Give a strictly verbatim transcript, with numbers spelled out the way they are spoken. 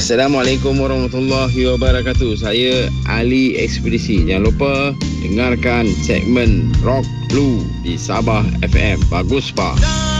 Assalamualaikum warahmatullahi wabarakatuh. Saya Ali Ekspedisi. Jangan lupa dengarkan segmen Rock Blue di Sabah F M. Bagus, Pak.